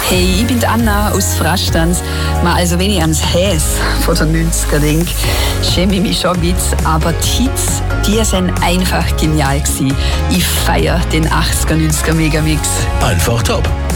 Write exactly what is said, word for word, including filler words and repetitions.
Hey, ich bin Anna aus Frastanz. Also wenn ich ans Häs von den neunziger denke, schäme ich mich schon ein bisschen. Aber die Hits, die sind einfach genial gewesen. Ich feiere den achtziger, neunziger Megamix. Einfach top.